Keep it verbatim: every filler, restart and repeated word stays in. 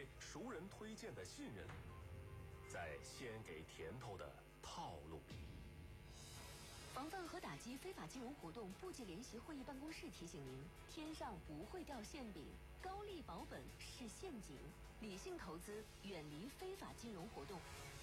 在熟人推荐的信任，在先给甜头的套路里。 防范和打击非法金融活动部级联席会议办公室提醒您：天上不会掉馅饼，高利保本是陷阱，理性投资，远离非法金融活动。